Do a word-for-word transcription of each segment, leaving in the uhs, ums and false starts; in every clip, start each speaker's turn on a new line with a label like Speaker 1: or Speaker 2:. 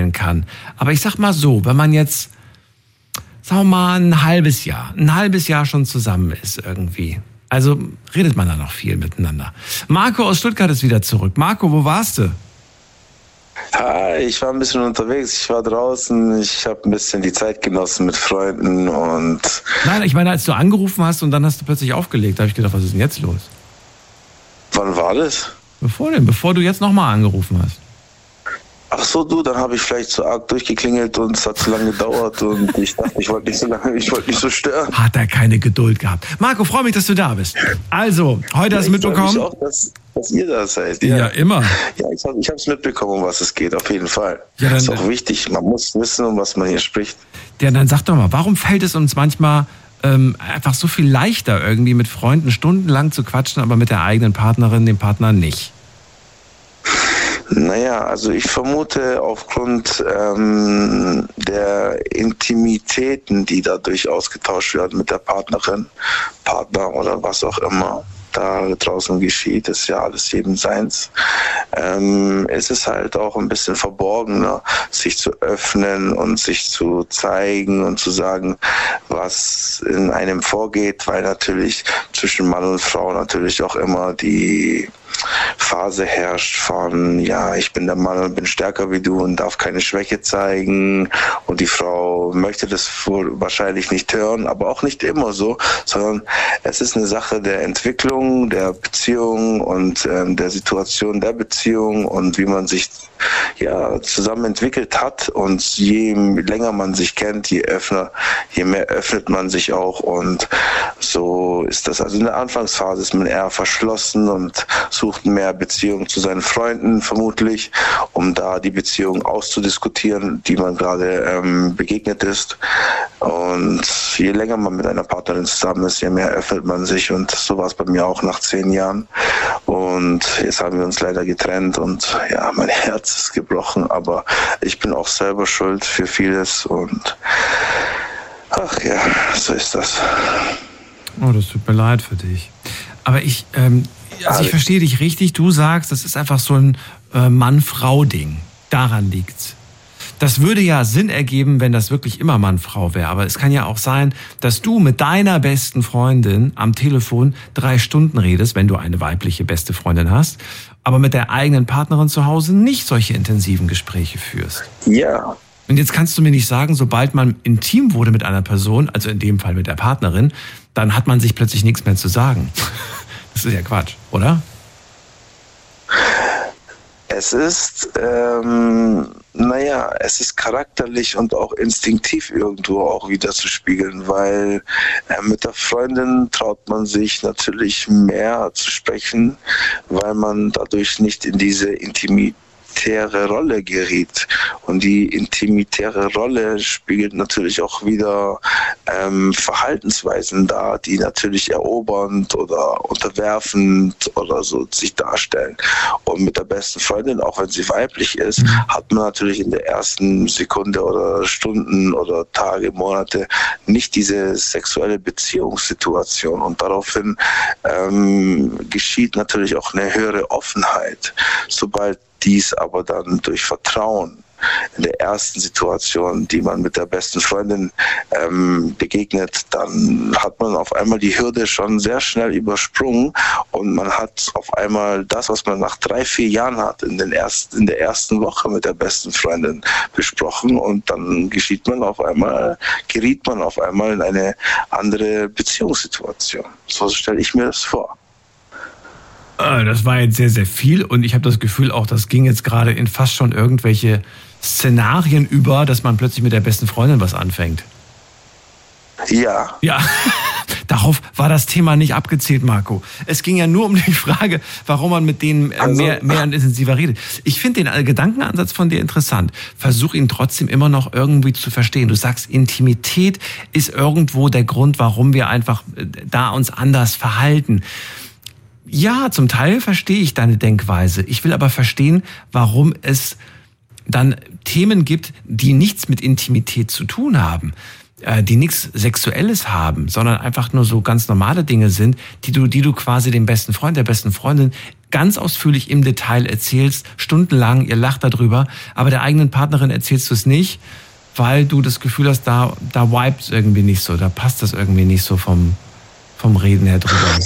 Speaker 1: sein kann. Aber ich sag mal so, wenn man jetzt, sagen wir mal, ein halbes Jahr, ein halbes Jahr schon zusammen ist irgendwie. Also redet man da noch viel miteinander. Marco aus Stuttgart ist wieder zurück. Marco, wo warst du?
Speaker 2: Hi, ich war ein bisschen unterwegs, ich war draußen, ich habe ein bisschen die Zeit genossen mit Freunden und...
Speaker 1: Nein, ich meine, als du angerufen hast und dann hast du plötzlich aufgelegt, da habe ich gedacht, was ist denn jetzt los?
Speaker 2: Wann war das?
Speaker 1: Bevor denn? Bevor du jetzt nochmal angerufen hast.
Speaker 2: Ach so, du, dann habe ich vielleicht zu arg durchgeklingelt und es hat zu lange gedauert und ich dachte, ich wollte nicht so lange, ich wollte nicht so stören.
Speaker 1: Hat er keine Geduld gehabt. Marco, freue mich, dass du da bist. Also, heute hast du mitbekommen...
Speaker 2: Ich freue mich auch, dass, dass ihr da seid. Ja,
Speaker 1: ja immer.
Speaker 2: Ja, ich habe es mitbekommen, um was es geht, auf jeden Fall.
Speaker 1: Ja, dann,
Speaker 2: das ist auch wichtig, man muss wissen, um was man hier spricht.
Speaker 1: Ja, dann sag doch mal, warum fällt es uns manchmal ähm, einfach so viel leichter, irgendwie mit Freunden stundenlang zu quatschen, aber mit der eigenen Partnerin, dem Partner nicht?
Speaker 2: Naja, also ich vermute aufgrund ähm, der Intimitäten, die dadurch ausgetauscht werden mit der Partnerin, Partner oder was auch immer da draußen geschieht, ist ja alles jedem seins. Ähm, es ist halt auch ein bisschen verborgener, sich zu öffnen und sich zu zeigen und zu sagen, was in einem vorgeht, weil natürlich zwischen Mann und Frau natürlich auch immer die Phase herrscht von, ja, ich bin der Mann und bin stärker wie du und darf keine Schwäche zeigen, und die Frau möchte das wohl wahrscheinlich nicht hören, aber auch nicht immer so, sondern es ist eine Sache der Entwicklung, der Beziehung und ähm, der Situation der Beziehung und wie man sich ja zusammen entwickelt hat, und je länger man sich kennt, je öffner, je mehr öffnet man sich auch, und so ist das. Also in der Anfangsphase ist man eher verschlossen und sucht mehr Beziehung zu seinen Freunden vermutlich, um da die Beziehung auszudiskutieren, die man gerade ähm, begegnet ist. Und je länger man mit einer Partnerin zusammen ist, je mehr öffnet man sich, und so war es bei mir auch nach zehn Jahren. Und jetzt haben wir uns leider getrennt und ja, mein Herz ist gebrochen, aber ich bin auch selber schuld für vieles und ach ja, so ist das.
Speaker 1: Oh, das tut mir leid für dich. Aber ich, ähm, also ich verstehe dich richtig, du sagst, das ist einfach so ein äh, Mann-Frau-Ding. Daran liegt's. Das würde ja Sinn ergeben, wenn das wirklich immer Mann-Frau wäre. Aber es kann ja auch sein, dass du mit deiner besten Freundin am Telefon drei Stunden redest, wenn du eine weibliche beste Freundin hast, aber mit der eigenen Partnerin zu Hause nicht solche intensiven Gespräche führst.
Speaker 2: Ja.
Speaker 1: Und jetzt kannst du mir nicht sagen, sobald man intim wurde mit einer Person, also in dem Fall mit der Partnerin, dann hat man sich plötzlich nichts mehr zu sagen. Das ist ja Quatsch, oder?
Speaker 2: Es ist, ähm, naja, es ist charakterlich und auch instinktiv irgendwo auch wieder zu spiegeln, weil äh, mit der Freundin traut man sich natürlich mehr zu sprechen, weil man dadurch nicht in diese Intimität Rolle geriet. Und die intimitäre Rolle spiegelt natürlich auch wieder ähm, Verhaltensweisen dar, die natürlich erobernd oder unterwerfend oder so sich darstellen. Und mit der besten Freundin, auch wenn sie weiblich ist, hat man natürlich in der ersten Sekunde oder Stunden oder Tage, Monate nicht diese sexuelle Beziehungssituation. Und daraufhin ähm, geschieht natürlich auch eine höhere Offenheit. Sobald dies aber dann durch Vertrauen in der ersten Situation, die man mit der besten Freundin ähm, begegnet, dann hat man auf einmal die Hürde schon sehr schnell übersprungen, und man hat auf einmal das, was man nach drei, vier Jahren hat, in, den ersten, in der ersten Woche mit der besten Freundin besprochen, und dann geschieht man auf einmal, geriet man auf einmal in eine andere Beziehungssituation. So stelle ich mir das vor.
Speaker 1: Das war jetzt sehr, sehr viel, und ich habe das Gefühl auch, das ging jetzt gerade in fast schon irgendwelche Szenarien über, dass man plötzlich mit der besten Freundin was anfängt.
Speaker 2: Ja.
Speaker 1: Ja, darauf war das Thema nicht abgezielt, Marco. Es ging ja nur um die Frage, warum man mit denen
Speaker 2: also,
Speaker 1: mehr, mehr und intensiver redet. Ich finde den Gedankenansatz von dir interessant. Versuch ihn trotzdem immer noch irgendwie zu verstehen. Du sagst, Intimität ist irgendwo der Grund, warum wir einfach da uns anders verhalten. Ja, zum Teil verstehe ich deine Denkweise. Ich will aber verstehen, warum es dann Themen gibt, die nichts mit Intimität zu tun haben, die nichts Sexuelles haben, sondern einfach nur so ganz normale Dinge sind, die du, die du quasi dem besten Freund, der besten Freundin ganz ausführlich im Detail erzählst, stundenlang, ihr lacht darüber, aber der eigenen Partnerin erzählst du es nicht, weil du das Gefühl hast, da, da vibet es irgendwie nicht so, da passt das irgendwie nicht so vom, vom Reden her drüber.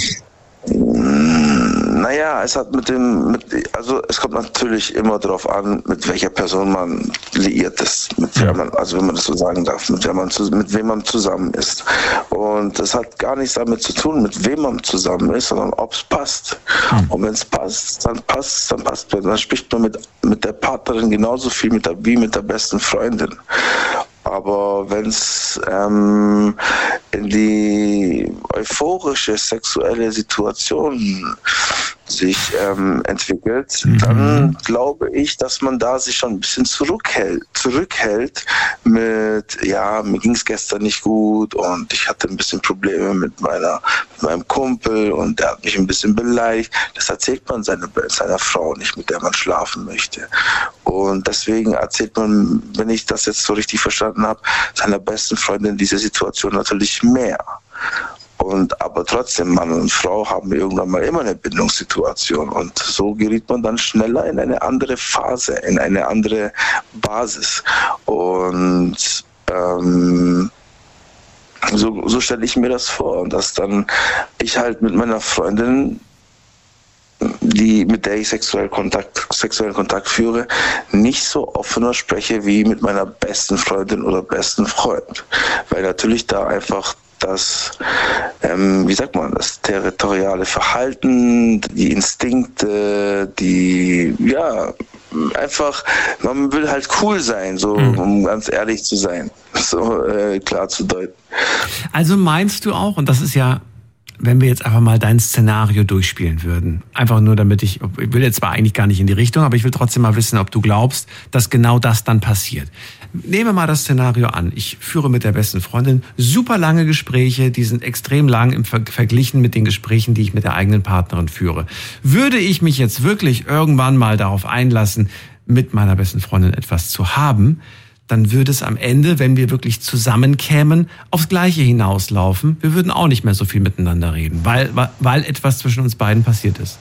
Speaker 2: Naja, es hat mit dem, mit, also es kommt natürlich immer darauf an, mit welcher Person man liiert ist, mit wer man, also wenn man das so sagen darf, mit, wer man, mit wem man zusammen ist. Und das hat gar nichts damit zu tun, mit wem man zusammen ist, sondern ob es passt. Hm. Und wenn es passt, dann passt, dann passt. Dann spricht man mit, mit der Partnerin genauso viel mit der, wie mit der besten Freundin. Aber wenn es ähm, in die euphorische sexuelle Situation sich ähm, entwickelt, mhm. dann glaube ich, dass man da sich schon ein bisschen zurückhält, zurückhält mit, ja, mir ging es gestern nicht gut und ich hatte ein bisschen Probleme mit meiner, mit meinem Kumpel und der hat mich ein bisschen beleidigt. Das erzählt man seiner, seiner Frau nicht, mit der man schlafen möchte. Und deswegen erzählt man, wenn ich das jetzt so richtig verstanden habe, seiner besten Freundin diese Situation natürlich mehr. Und aber trotzdem, Mann und Frau haben irgendwann mal immer eine Bindungssituation und so gerät man dann schneller in eine andere Phase, in eine andere Basis. Und ähm, so, so stelle ich mir das vor, dass dann ich halt mit meiner Freundin, die, mit der ich sexuell Kontakt, sexuellen Kontakt führe, nicht so offener spreche wie mit meiner besten Freundin oder besten Freund. Weil natürlich da einfach das, ähm, wie sagt man, das territoriale Verhalten, die Instinkte, die, ja, einfach, man will halt cool sein, so, mhm. um ganz ehrlich zu sein, so äh, klar zu deuten.
Speaker 1: Also meinst du auch, und das ist ja, wenn wir jetzt einfach mal dein Szenario durchspielen würden, einfach nur damit ich, ich will jetzt zwar eigentlich gar nicht in die Richtung, aber ich will trotzdem mal wissen, ob du glaubst, dass genau das dann passiert. Nehmen wir mal das Szenario an. Ich führe mit der besten Freundin super lange Gespräche, die sind extrem lang im Ver- verglichen mit den Gesprächen, die ich mit der eigenen Partnerin führe. Würde ich mich jetzt wirklich irgendwann mal darauf einlassen, mit meiner besten Freundin etwas zu haben, dann würde es am Ende, wenn wir wirklich zusammenkämen, aufs Gleiche hinauslaufen. Wir würden auch nicht mehr so viel miteinander reden, weil, weil etwas zwischen uns beiden passiert ist.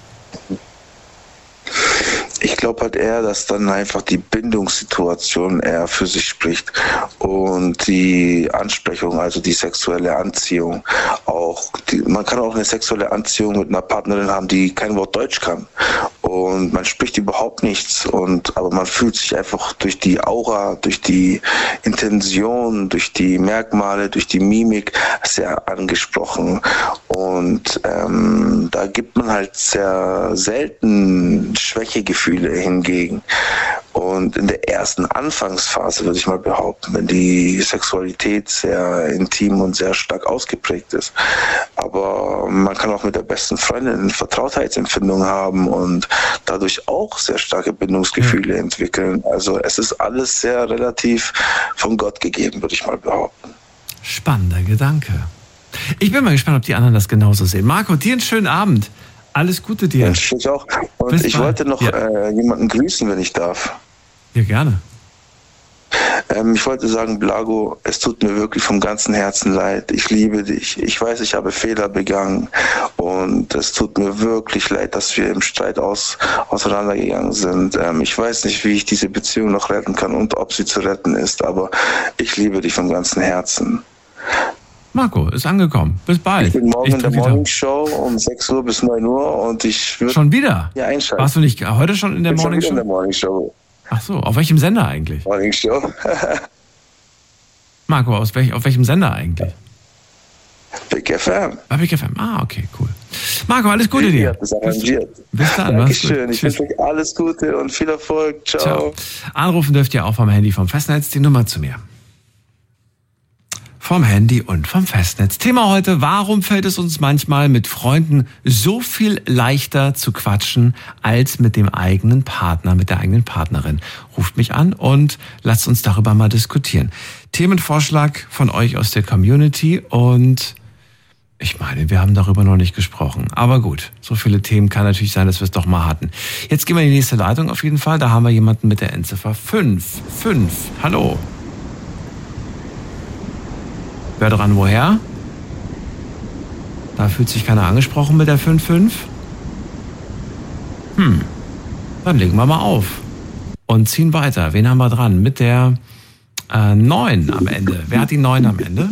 Speaker 2: Ich glaube halt eher, dass dann einfach die Bindungssituation eher für sich spricht und die Ansprechung, also die sexuelle Anziehung. Auch die, man kann auch eine sexuelle Anziehung mit einer Partnerin haben, die kein Wort Deutsch kann. Und man spricht überhaupt nichts, und aber man fühlt sich einfach durch die Aura, durch die Intention, durch die Merkmale, durch die Mimik sehr angesprochen. Und ähm, da gibt man halt sehr selten Schwächegefühle hingegen. Und in der ersten Anfangsphase, würde ich mal behaupten, wenn die Sexualität sehr intim und sehr stark ausgeprägt ist. Aber man kann auch mit der besten Freundin eine Vertrautheitsempfindung haben und dadurch auch sehr starke Bindungsgefühle entwickeln. Also es ist alles sehr relativ von Gott gegeben, würde ich mal behaupten.
Speaker 1: Spannender Gedanke. Ich bin mal gespannt, ob die anderen das genauso sehen. Marco, dir einen schönen Abend. Alles Gute dir.
Speaker 2: Ja, ich auch. Und Bis ich bald. wollte noch ja. äh, jemanden grüßen, wenn ich darf.
Speaker 1: Ja, gerne.
Speaker 2: Ähm, ich wollte sagen, Blago, es tut mir wirklich vom ganzen Herzen leid. Ich liebe dich. Ich weiß, ich habe Fehler begangen. Und es tut mir wirklich leid, dass wir im Streit aus, auseinandergegangen sind. Ähm, ich weiß nicht, wie ich diese Beziehung noch retten kann und ob sie zu retten ist. Aber ich liebe dich vom ganzen Herzen.
Speaker 1: Marco, ist angekommen. Bis bald.
Speaker 2: Ich bin morgen ich in der Morning Show um sechs Uhr bis neun Uhr und ich würde...
Speaker 1: Schon wieder?
Speaker 2: Ja, einschalten.
Speaker 1: Warst du nicht heute schon in der Morning Show?
Speaker 2: in der Morning Show.
Speaker 1: Ach so, auf welchem Sender eigentlich?
Speaker 2: Morning Show.
Speaker 1: Marco, aus welch, auf welchem Sender eigentlich?
Speaker 2: Big F M.
Speaker 1: Bei Big F M, ah, okay, cool. Marco, alles Gute dir.
Speaker 2: Ja, das arrangiert.
Speaker 1: Bis dann.
Speaker 2: Dankeschön. Ich wünsche euch alles Gute und viel Erfolg. Ciao. Ciao.
Speaker 1: Anrufen dürft ihr auch vom Handy vom Festnetz, die Nummer zu mir. Vom Handy und vom Festnetz. Thema heute: Warum fällt es uns manchmal mit Freunden so viel leichter zu quatschen als mit dem eigenen Partner, mit der eigenen Partnerin? Ruft mich an und lasst uns darüber mal diskutieren. Themenvorschlag von euch aus der Community, und ich meine, wir haben darüber noch nicht gesprochen. Aber gut, so viele Themen kann natürlich sein, dass wir es doch mal hatten. Jetzt gehen wir in die nächste Leitung auf jeden Fall. Da haben wir jemanden mit der Endziffer fünf. fünf. Hallo. Wer dran, woher? Da fühlt sich keiner angesprochen mit der fünf fünf. Hm, dann legen wir mal auf und ziehen weiter. Wen haben wir dran? Mit der äh, neun am Ende. Wer hat die neun am Ende?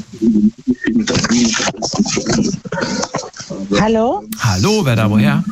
Speaker 3: Hallo?
Speaker 1: Hallo, wer da woher?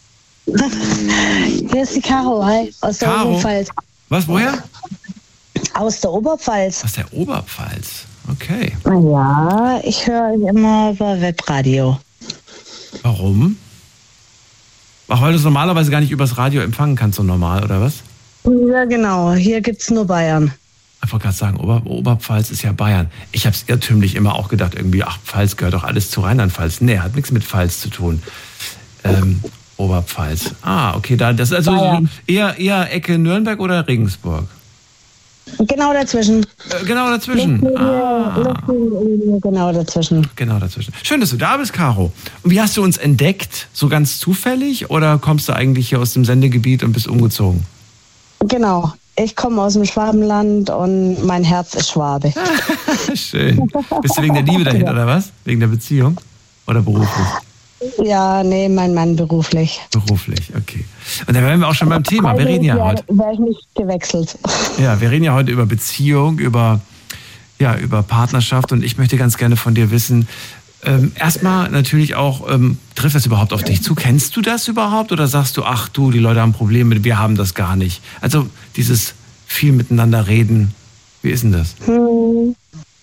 Speaker 3: Hier ist die Caro, hi, aus der
Speaker 1: Caro?
Speaker 3: Oberpfalz.
Speaker 1: Was, woher?
Speaker 3: Aus der Oberpfalz.
Speaker 1: Aus der Oberpfalz. Okay.
Speaker 3: Ja, ich höre euch immer über Webradio.
Speaker 1: Warum? Ach, weil du es normalerweise gar nicht übers Radio empfangen kannst, so normal, oder was?
Speaker 3: Ja, genau. Hier gibt's nur Bayern.
Speaker 1: Ich wollte gerade sagen, Ober- Oberpfalz ist ja Bayern. Ich habe es irrtümlich immer auch gedacht, irgendwie, ach, Pfalz gehört doch alles zu Rheinland-Pfalz. Nee, hat nichts mit Pfalz zu tun. Ähm, Oberpfalz. Ah, okay, da, das ist also
Speaker 3: Bayern.
Speaker 1: eher, eher Ecke Nürnberg oder Regensburg?
Speaker 3: Genau dazwischen.
Speaker 1: Äh, genau dazwischen.
Speaker 3: Luftlinie,
Speaker 1: Ah.
Speaker 3: Luftlinie, genau dazwischen.
Speaker 1: Genau dazwischen. Schön, dass du da bist, Caro. Und wie hast du uns entdeckt? So ganz zufällig oder kommst du eigentlich hier aus dem Sendegebiet und bist umgezogen?
Speaker 3: Genau. Ich komme aus dem Schwabenland und mein Herz ist Schwabe.
Speaker 1: Schön. Bist du wegen der Liebe dahin, oder was? Wegen der Beziehung? Oder beruflich?
Speaker 3: Ja, nee, mein Mann beruflich.
Speaker 1: Beruflich, okay. Und da wären wir auch schon beim Thema. Wir reden ja heute.
Speaker 3: Wäre ich nicht gewechselt.
Speaker 1: Ja, wir reden ja heute über Beziehung, über, ja, über Partnerschaft und ich möchte ganz gerne von dir wissen, ähm, erstmal natürlich auch, ähm, trifft das überhaupt auf dich zu? Kennst du das überhaupt oder sagst du, ach du, die Leute haben Probleme, wir haben das gar nicht? Also dieses viel miteinander reden, wie ist denn das?
Speaker 3: Hm.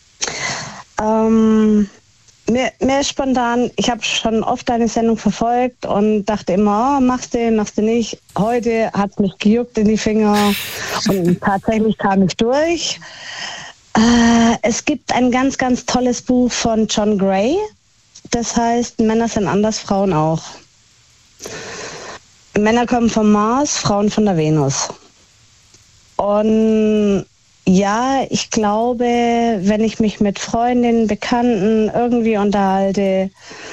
Speaker 3: Ähm, mir, mir ist spontan, ich habe schon oft deine Sendung verfolgt und dachte immer, oh, machst du, machst du nicht. Heute hat es mich gejuckt in die Finger und tatsächlich kam ich durch. Äh, es gibt ein ganz, ganz tolles Buch von John Gray. Das heißt, Männer sind anders, Frauen auch. Männer kommen vom Mars, Frauen von der Venus. Und ja, ich glaube, wenn ich mich mit Freundinnen, Bekannten irgendwie unterhalte,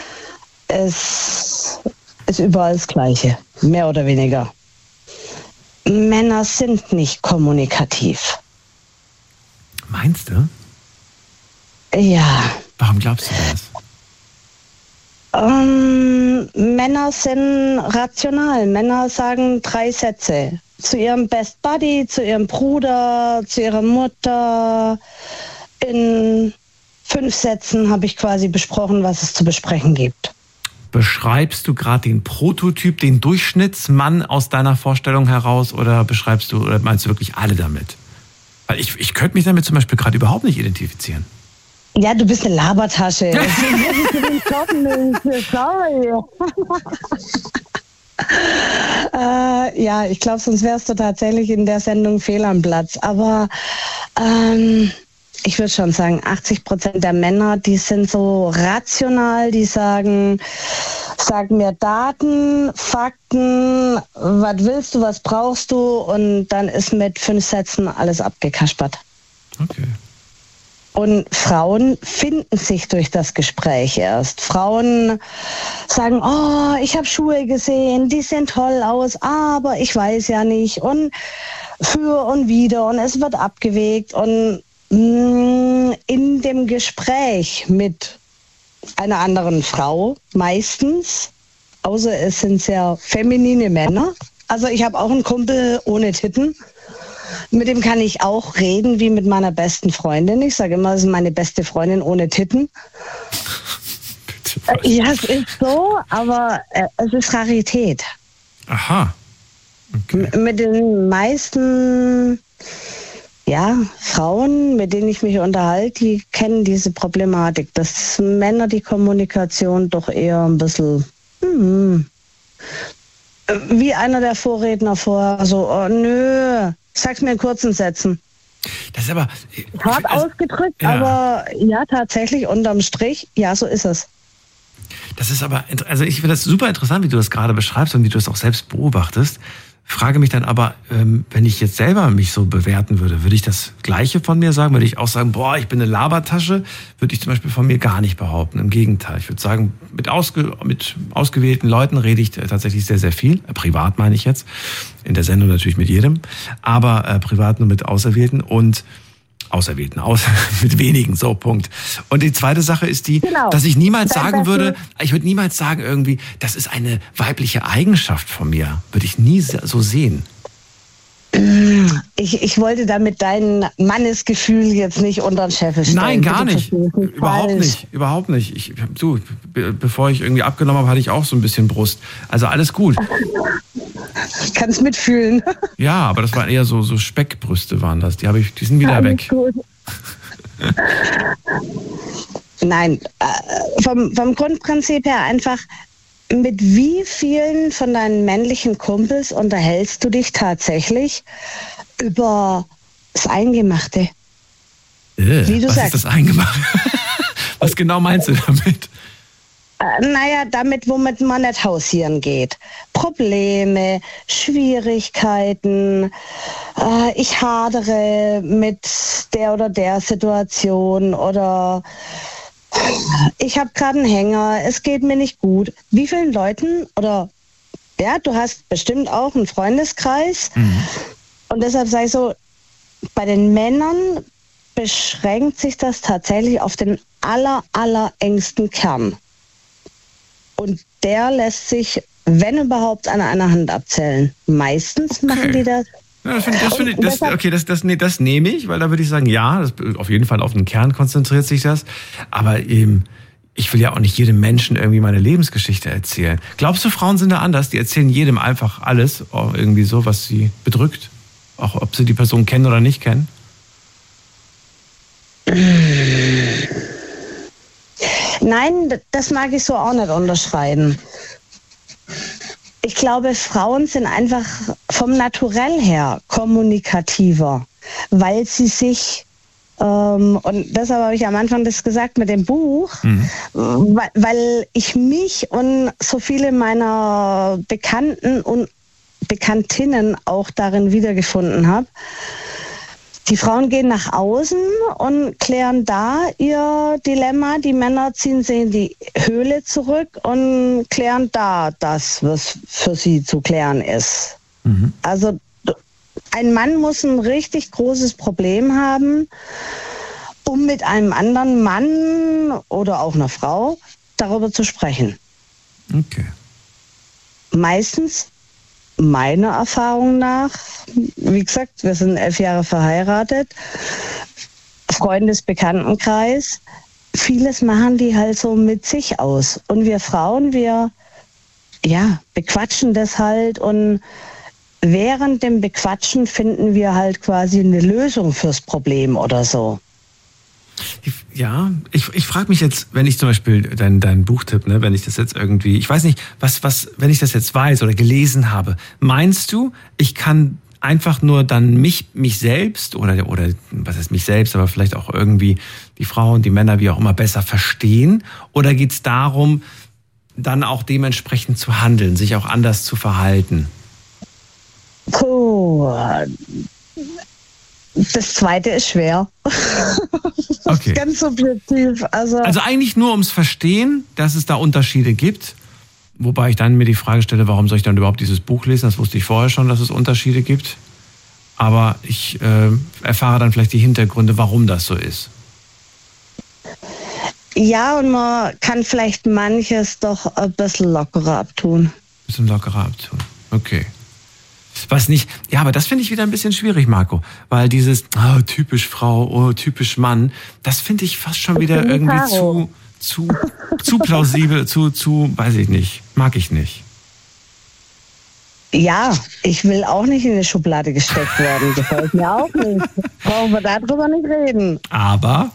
Speaker 3: es ist überall das Gleiche, mehr oder weniger. Männer sind nicht kommunikativ.
Speaker 1: Meinst du?
Speaker 3: Ja.
Speaker 1: Warum glaubst du das?
Speaker 3: Ähm, Männer sind rational. Männer sagen drei Sätze. Zu ihrem Best Buddy, zu ihrem Bruder, zu ihrer Mutter. In fünf Sätzen habe ich quasi besprochen, was es zu besprechen gibt.
Speaker 1: Beschreibst du gerade den Prototyp, den Durchschnittsmann aus deiner Vorstellung heraus oder beschreibst du oder meinst du wirklich alle damit? Weil ich, ich könnte mich damit zum Beispiel gerade überhaupt nicht identifizieren.
Speaker 3: Ja, du bist eine Labertasche. Sorry. äh, ja, ich glaube, sonst wärst du tatsächlich in der Sendung fehl am Platz. Aber ähm, ich würde schon sagen, achtzig Prozent der Männer, die sind so rational, die sagen, sag mir Daten, Fakten, was willst du, was brauchst du? Und dann ist mit fünf Sätzen alles abgekaspert.
Speaker 1: Okay.
Speaker 3: Und Frauen finden sich durch das Gespräch erst. Frauen sagen, oh, ich habe Schuhe gesehen, die sehen toll aus, aber ich weiß ja nicht. Und für und wider und es wird abgewegt. Und mh, in dem Gespräch mit einer anderen Frau meistens, außer es sind sehr feminine Männer. Also ich habe auch einen Kumpel ohne Titten. Mit dem kann ich auch reden wie mit meiner besten Freundin. Ich sage immer, das ist meine beste Freundin ohne Titten. Bitte, ja, es ist so, aber äh, es ist Rarität.
Speaker 1: Aha. Okay.
Speaker 3: M- mit den meisten ja, Frauen, mit denen ich mich unterhalte, die kennen diese Problematik, dass Männer die Kommunikation doch eher ein bisschen hm, wie einer der Vorredner vorher, so, oh nö, sag's mir in kurzen Sätzen.
Speaker 1: Das ist aber...
Speaker 3: Hart
Speaker 1: also,
Speaker 3: ausgedrückt,
Speaker 1: ja.
Speaker 3: aber ja, tatsächlich, unterm Strich, ja, so ist es.
Speaker 1: Das ist aber, also ich finde das super interessant, wie du das gerade beschreibst und wie du das auch selbst beobachtest. Frage mich dann aber, ähm, wenn ich jetzt selber mich so bewerten würde, würde ich das Gleiche von mir sagen? Würde ich auch sagen, boah, ich bin eine Labertasche? Würde ich zum Beispiel von mir gar nicht behaupten. Im Gegenteil. Ich würde sagen, mit, ausge, mit ausgewählten Leuten rede ich tatsächlich sehr, sehr viel. Äh, privat meine ich jetzt. In der Sendung natürlich mit jedem. Aber äh, privat nur mit Auserwählten. Und Auserwählten, aus, mit wenigen, so, Punkt. Und die zweite Sache ist die,
Speaker 3: genau.
Speaker 1: dass ich niemals
Speaker 3: Dann
Speaker 1: sagen würde, ich würde niemals sagen irgendwie, das ist eine weibliche Eigenschaft von mir. Würde ich nie so sehen.
Speaker 3: Ich, ich wollte damit dein Mannesgefühl jetzt nicht unter den Scheffel stellen.
Speaker 1: Nein, gar
Speaker 3: Bitte
Speaker 1: nicht.
Speaker 3: versteh's nicht
Speaker 1: Überhaupt
Speaker 3: falsch.
Speaker 1: nicht. Überhaupt nicht. Ich, du, be- bevor ich irgendwie abgenommen habe, hatte ich auch so ein bisschen Brust. Also alles gut.
Speaker 3: Ich kann es mitfühlen.
Speaker 1: Ja, aber das waren eher so, so Speckbrüste waren das. Die, habe ich, die sind wieder
Speaker 3: Alles
Speaker 1: weg.
Speaker 3: gut. Nein, äh, vom, vom Grundprinzip her einfach, mit wie vielen von deinen männlichen Kumpels unterhältst du dich tatsächlich über das Eingemachte?
Speaker 1: Äh,
Speaker 3: Wie du
Speaker 1: was
Speaker 3: sagst.
Speaker 1: ist das eingemacht? Was genau meinst du damit?
Speaker 3: Äh, naja, damit, womit man nicht hausieren geht. Probleme, Schwierigkeiten, äh, ich hadere mit der oder der Situation oder ich habe gerade einen Hänger, es geht mir nicht gut. Wie vielen Leuten oder ja, du hast bestimmt auch einen Freundeskreis
Speaker 1: Mhm.
Speaker 3: und deshalb sage ich so, bei den Männern beschränkt sich das tatsächlich auf den aller, aller engsten Kern. Und der lässt sich, wenn überhaupt, an einer Hand abzählen. Meistens machen die das.
Speaker 1: Ja, das find, das find, ich-
Speaker 3: Und
Speaker 1: das,
Speaker 3: deshalb-
Speaker 1: okay, das, das, nee, das nehme ich, weil da würde ich sagen, ja, das, auf jeden Fall auf den Kern konzentriert sich das. Aber eben, ich will ja auch nicht jedem Menschen irgendwie meine Lebensgeschichte erzählen. Glaubst du, Frauen sind da anders? Die erzählen jedem einfach alles, auch irgendwie so, was sie bedrückt? Auch ob sie die Person kennen oder nicht kennen?
Speaker 3: Nein, d- das mag ich so auch nicht unterschreiben. Ich glaube, Frauen sind einfach vom Naturell her kommunikativer, weil sie sich, ähm, und deshalb habe ich am Anfang das gesagt mit dem Buch,
Speaker 1: Mhm.
Speaker 3: weil, weil ich mich und so viele meiner Bekannten und Bekanntinnen auch darin wiedergefunden habe. Die Frauen gehen nach außen und klären da ihr Dilemma. Die Männer ziehen sie in die Höhle zurück und klären da das, was für sie zu klären ist.
Speaker 1: Mhm.
Speaker 3: Also ein Mann muss ein richtig großes Problem haben, um mit einem anderen Mann oder auch einer Frau darüber zu sprechen.
Speaker 1: Okay.
Speaker 3: Meistens, meiner Erfahrung nach, wie gesagt, wir sind elf Jahre verheiratet, Freundesbekanntenkreis, vieles machen die halt so mit sich aus. Und wir Frauen, wir ja, bequatschen das halt und während dem Bequatschen finden wir halt quasi eine Lösung fürs Problem oder so.
Speaker 1: Ja, ich, ich frage mich jetzt, wenn ich zum Beispiel dein, dein Buchtipp, ne, wenn ich das jetzt irgendwie, ich weiß nicht, was, was, wenn ich das jetzt weiß oder gelesen habe, meinst du, ich kann einfach nur dann mich, mich selbst oder, oder was heißt mich selbst, aber vielleicht auch irgendwie die Frauen, die Männer, wie auch immer, besser verstehen? Oder geht es darum, dann auch dementsprechend zu handeln, sich auch anders zu verhalten?
Speaker 3: Puh. Das zweite ist schwer. Das
Speaker 1: Okay.
Speaker 3: ist ganz subjektiv. Also,
Speaker 1: Also eigentlich nur ums Verstehen, dass es da Unterschiede gibt. Wobei ich dann mir die Frage stelle, warum soll ich dann überhaupt dieses Buch lesen? Das wusste ich vorher schon, dass es Unterschiede gibt. Aber ich äh, erfahre dann vielleicht die Hintergründe, warum das so ist.
Speaker 3: ja, und man kann vielleicht manches doch ein bisschen lockerer abtun.
Speaker 1: Bisschen lockerer abtun. Okay. Was nicht, ja, aber das finde ich wieder ein bisschen schwierig, Marco. Weil dieses, oh, typisch Frau, oh, typisch Mann, das finde ich fast schon wieder
Speaker 3: bin
Speaker 1: irgendwie
Speaker 3: Caro.
Speaker 1: zu, zu, zu plausibel, zu, zu, weiß ich nicht, mag ich nicht.
Speaker 3: Ja, ich will auch nicht in eine Schublade gesteckt werden. Gefällt mir auch nicht. Brauchen wir darüber nicht reden.
Speaker 1: Aber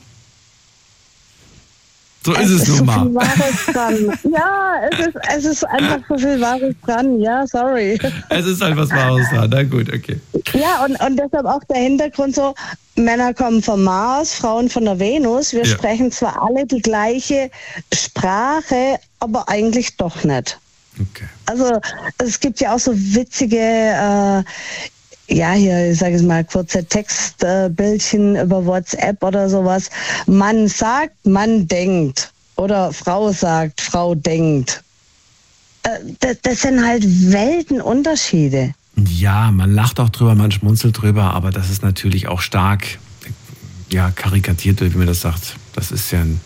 Speaker 1: so ist es
Speaker 3: so
Speaker 1: nun mal.
Speaker 3: viel Wahres dran. Ja, es ist, es ist einfach so viel Wahres dran. Ja, sorry.
Speaker 1: Es ist halt was Wahres dran. Na gut, okay.
Speaker 3: Ja, und, und deshalb auch der Hintergrund so, Männer kommen vom Mars, Frauen von der Venus. Wir
Speaker 1: Ja.
Speaker 3: sprechen zwar alle die gleiche Sprache, aber eigentlich doch nicht.
Speaker 1: Okay.
Speaker 3: Also es gibt ja auch so witzige, äh, ja hier, ich sage es mal, kurze Textbildchen äh, über WhatsApp oder sowas. Mann sagt, Mann denkt. Oder Frau sagt, Frau denkt. Äh, das, das sind halt Weltenunterschiede.
Speaker 1: Ja, man lacht auch drüber, man schmunzelt drüber, aber das ist natürlich auch stark, ja, karikatiert, wie man das sagt. Das ist ja ein,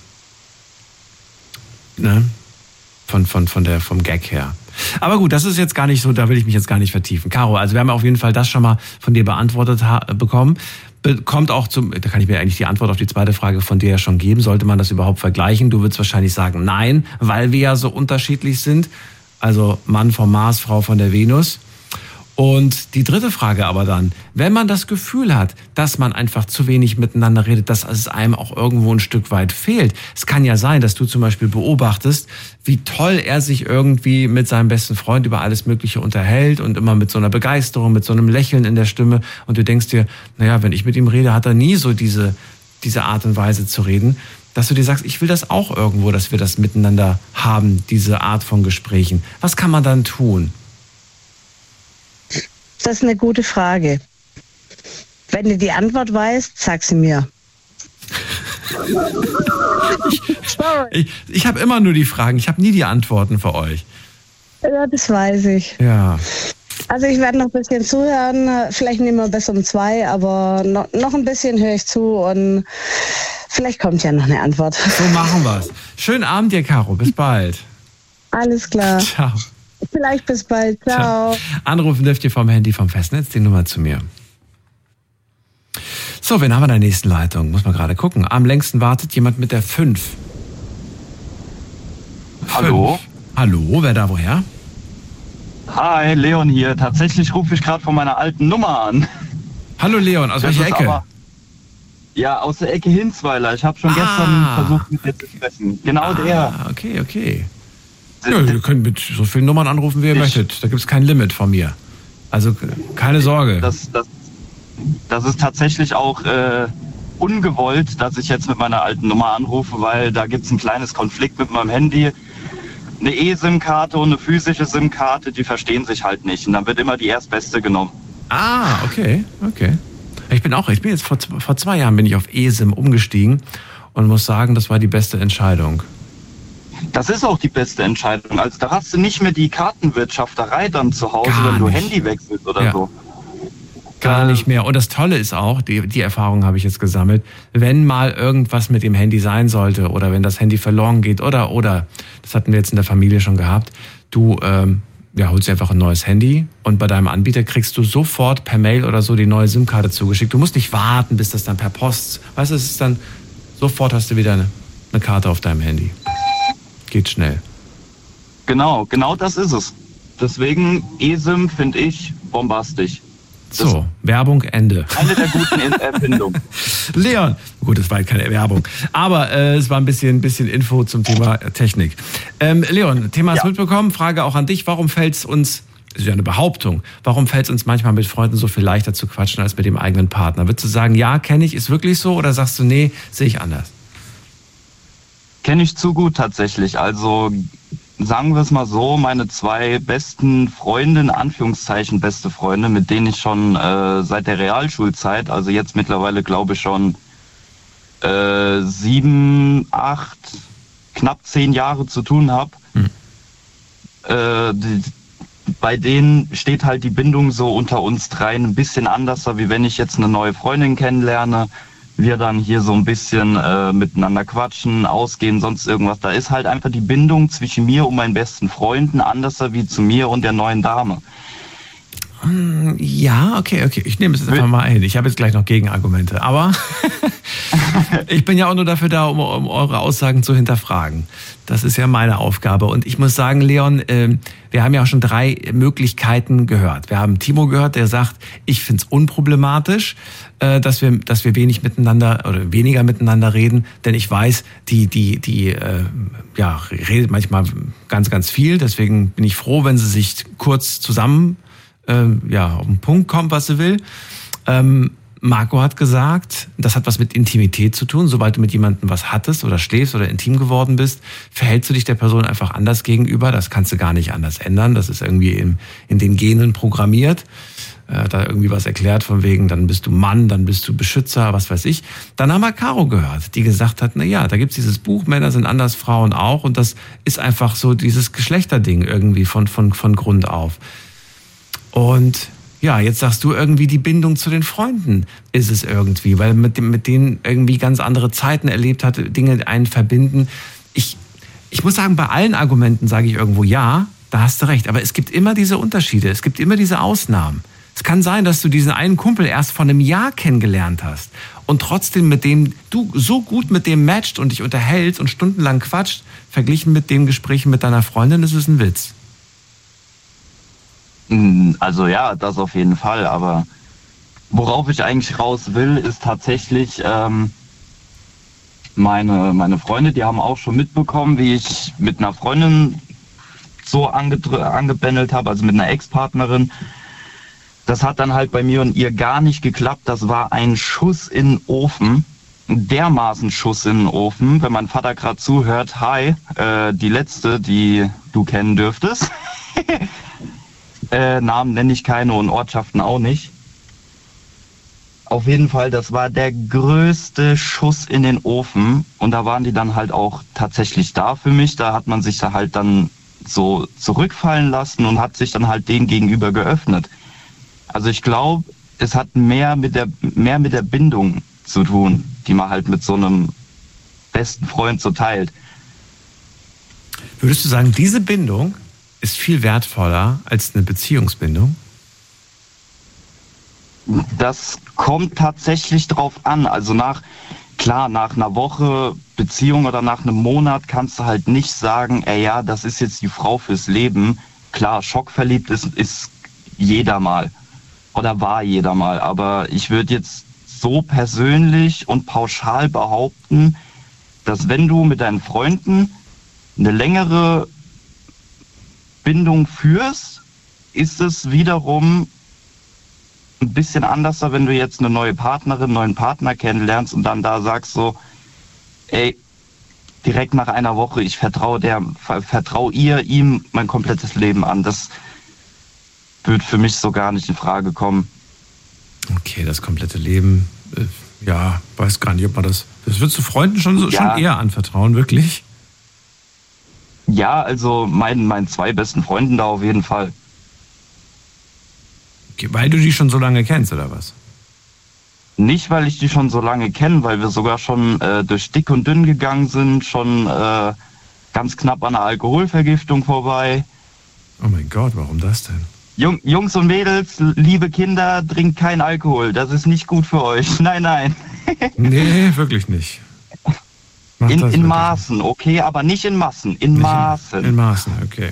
Speaker 1: ne, von, von, von der, vom Gag her. Aber gut, das ist jetzt gar nicht so, da will ich mich jetzt gar nicht vertiefen. Caro, also wir haben auf jeden Fall das schon mal von dir beantwortet ha- bekommen. Kommt auch zum, da kann ich mir eigentlich die Antwort auf die zweite Frage von dir ja schon geben. Sollte man das überhaupt vergleichen? Du würdest wahrscheinlich sagen, nein, weil wir ja so unterschiedlich sind. Also Mann vom Mars, Frau von der Venus. Und die dritte Frage aber dann, wenn man das Gefühl hat, dass man einfach zu wenig miteinander redet, dass es einem auch irgendwo ein Stück weit fehlt. Es kann ja sein, dass du zum Beispiel beobachtest, wie toll er sich irgendwie mit seinem besten Freund über alles Mögliche unterhält und immer mit so einer Begeisterung, mit so einem Lächeln in der Stimme. Und du denkst dir, naja, wenn ich mit ihm rede, hat er nie so diese, diese Art und Weise zu reden. Dass du dir sagst, ich will das auch irgendwo, dass wir das miteinander haben, diese Art von Gesprächen. Was kann man dann tun?
Speaker 3: Das ist eine gute Frage. Wenn du die Antwort weißt, sag sie mir.
Speaker 1: ich ich, ich habe immer nur die Fragen, ich habe nie die Antworten für euch.
Speaker 3: Ja, das weiß ich.
Speaker 1: Ja.
Speaker 3: Also ich werde noch ein bisschen zuhören, vielleicht nehmen wir bis um zwei, aber noch, noch ein bisschen höre ich zu und vielleicht kommt ja noch eine Antwort.
Speaker 1: So machen wir's. Schönen Abend dir, Caro, bis bald.
Speaker 3: Alles klar.
Speaker 1: Ciao.
Speaker 3: Vielleicht bis bald. Ciao.
Speaker 1: Ciao. Anrufen dürft ihr vom Handy vom Festnetz, die Nummer zu mir. So, wen haben wir in der nächsten Leitung? Muss man gerade gucken. Am längsten wartet jemand mit der fünf.
Speaker 4: Hallo?
Speaker 1: Hallo, wer da woher?
Speaker 4: Hi, Leon hier. Tatsächlich rufe ich gerade von meiner alten Nummer an.
Speaker 1: Hallo Leon, aus welcher Ecke?
Speaker 4: Aber, ja, aus der Ecke Hinzweiler. Ich habe schon
Speaker 1: ah.
Speaker 4: gestern versucht, mit dir zu sprechen. Genau
Speaker 1: ah,
Speaker 4: der.
Speaker 1: Okay, okay. Ja, ihr könnt mit so vielen Nummern anrufen, wie ihr ich, möchtet. Da gibt es kein Limit von mir. Also keine Sorge.
Speaker 4: Das, das, das ist tatsächlich auch äh, ungewollt, dass ich jetzt mit meiner alten Nummer anrufe, weil da gibt es ein kleines Konflikt mit meinem Handy. Eine E-SIM-Karte und eine physische SIM-Karte, die verstehen sich halt nicht. Und dann wird immer die erstbeste genommen.
Speaker 1: Ah, okay, okay. Ich bin auch, ich bin jetzt vor, vor zwei Jahren bin ich auf eSIM umgestiegen und muss sagen, das war die beste Entscheidung.
Speaker 4: Das ist auch die beste Entscheidung. Also da hast du nicht mehr die Kartenwirtschafterei dann zu Hause,
Speaker 1: Gar
Speaker 4: wenn du
Speaker 1: nicht.
Speaker 4: Handy wechselst oder
Speaker 1: ja.
Speaker 4: so.
Speaker 1: Gar nicht mehr. Und das Tolle ist auch, die, die Erfahrung habe ich jetzt gesammelt, wenn mal irgendwas mit dem Handy sein sollte oder wenn das Handy verloren geht oder, oder, das hatten wir jetzt in der Familie schon gehabt, du ähm, ja, holst dir einfach ein neues Handy und bei deinem Anbieter kriegst du sofort per Mail oder so die neue SIM-Karte zugeschickt. Du musst nicht warten, bis das dann per Post, weißt du, es ist dann, sofort hast du wieder eine, eine Karte auf deinem Handy. Geht schnell.
Speaker 4: Genau, genau das ist es. Deswegen eSIM finde ich bombastisch. Das
Speaker 1: so, Werbung, Ende.
Speaker 4: Eine der guten Erfindungen.
Speaker 1: Leon, gut, das war keine Werbung, aber äh, es war ein bisschen, bisschen Info zum Thema Technik. Ähm, Leon, Thema hast du ja. mitbekommen, Frage auch an dich, warum fällt es uns, das ist ja eine Behauptung, warum fällt es uns manchmal mit Freunden so viel leichter zu quatschen als mit dem eigenen Partner? Würdest du sagen, ja, kenne ich, ist wirklich so, oder sagst du, nee, sehe ich anders?
Speaker 4: Kenne ich zu gut tatsächlich, also sagen wir es mal so, meine zwei besten Freunde, in Anführungszeichen beste Freunde, mit denen ich schon äh, seit der Realschulzeit, also jetzt mittlerweile glaube ich schon äh, sieben, acht, knapp zehn Jahre zu tun habe, hm. äh, die, bei denen steht halt die Bindung so unter uns dreien ein bisschen anders, wie wenn ich jetzt eine neue Freundin kennenlerne. Wir dann hier so ein bisschen äh, miteinander quatschen, ausgehen, sonst irgendwas. Da ist halt einfach die Bindung zwischen mir und meinen besten Freunden anders wie zu mir und der neuen Dame.
Speaker 1: Ja, okay, okay. Ich nehme es jetzt einfach mal hin. Ich habe jetzt gleich noch Gegenargumente. Aber ich bin ja auch nur dafür da, um, um eure Aussagen zu hinterfragen. Das ist ja meine Aufgabe. Und ich muss sagen, Leon, äh, wir haben ja auch schon drei Möglichkeiten gehört. Wir haben Timo gehört, der sagt, ich finde es unproblematisch, äh, dass wir, dass wir wenig miteinander oder weniger miteinander reden. Denn ich weiß, die, die, die, äh, ja, redet manchmal ganz, ganz viel. Deswegen bin ich froh, wenn sie sich kurz zusammen ja, auf den Punkt kommt, was sie will. Ähm, Marco hat gesagt, das hat was mit Intimität zu tun. Sobald du mit jemandem was hattest oder schläfst oder intim geworden bist, verhältst du dich der Person einfach anders gegenüber. Das kannst du gar nicht anders ändern. Das ist irgendwie in, in den Genen programmiert. Äh, da irgendwie was erklärt von wegen, dann bist du Mann, dann bist du Beschützer, was weiß ich. Dann haben wir Caro gehört, die gesagt hat, na ja, da gibt's dieses Buch, Männer sind anders, Frauen auch. Und das ist einfach so dieses Geschlechterding irgendwie von, von, von Grund auf. Und ja, jetzt sagst du irgendwie, die Bindung zu den Freunden ist es irgendwie, weil mit, dem, mit denen irgendwie ganz andere Zeiten erlebt hat, Dinge einen verbinden. Ich, ich muss sagen, bei allen Argumenten sage ich irgendwo ja, da hast du recht. Aber es gibt immer diese Unterschiede, es gibt immer diese Ausnahmen. Es kann sein, dass du diesen einen Kumpel erst vor einem Jahr kennengelernt hast und trotzdem mit dem du so gut mit dem matcht und dich unterhältst und stundenlang quatscht, verglichen mit den Gesprächen mit deiner Freundin, ist es ein Witz.
Speaker 4: Also ja, das auf jeden Fall, aber worauf ich eigentlich raus will, ist tatsächlich ähm, meine, meine Freunde, die haben auch schon mitbekommen, wie ich mit einer Freundin so angedr- angebändelt habe, also mit einer Ex-Partnerin. Das hat dann halt bei mir und ihr gar nicht geklappt. Das war ein Schuss in den Ofen, ein dermaßen Schuss in den Ofen. Wenn mein Vater gerade zuhört, hi, äh, die letzte, die du kennen dürftest. Äh, Namen nenne ich keine und Ortschaften auch nicht. Auf jeden Fall, das war der größte Schuss in den Ofen und da waren die dann halt auch tatsächlich da für mich. Da hat man sich da halt dann so zurückfallen lassen und hat sich dann halt denen gegenüber geöffnet. Also ich glaube, es hat mehr mit der mehr mit der Bindung zu tun, die man halt mit so einem besten Freund so teilt.
Speaker 1: Würdest du sagen, diese Bindung ist viel wertvoller als eine Beziehungsbindung?
Speaker 4: Das kommt tatsächlich drauf an. Also nach, klar, nach einer Woche Beziehung oder nach einem Monat kannst du halt nicht sagen, ey ja, das ist jetzt die Frau fürs Leben. Klar, schockverliebt ist, ist jeder mal oder war jeder mal. Aber ich würde jetzt so persönlich und pauschal behaupten, dass wenn du mit deinen Freunden eine längere Bindung führst, ist es wiederum ein bisschen anders, wenn du jetzt eine neue Partnerin, einen neuen Partner kennenlernst und dann da sagst so, ey, direkt nach einer Woche, ich vertraue der, vertraue ihr, ihm mein komplettes Leben an. Das wird für mich so gar nicht in Frage kommen.
Speaker 1: Okay, das komplette Leben, äh, ja, weiß gar nicht, ob man das, das würdest du Freunden schon, so,
Speaker 4: ja.
Speaker 1: schon eher anvertrauen, wirklich?
Speaker 4: Ja, also meinen, meinen zwei besten Freunden da auf jeden Fall.
Speaker 1: Okay, weil du die schon so lange kennst, oder was?
Speaker 4: Nicht, weil ich die schon so lange kenne, weil wir sogar schon äh, durch dick und dünn gegangen sind, schon äh, ganz knapp an einer Alkoholvergiftung vorbei.
Speaker 1: Oh mein Gott, warum das denn?
Speaker 4: Jung, Jungs und Mädels, liebe Kinder, trinkt kein Alkohol. Das ist nicht gut für euch. Nein, nein.
Speaker 1: Nee, wirklich nicht. Macht
Speaker 4: in
Speaker 1: das
Speaker 4: in
Speaker 1: wirklich
Speaker 4: Maßen, okay, aber nicht in Massen. In
Speaker 1: nicht
Speaker 4: Maßen.
Speaker 1: In, in Maßen, okay.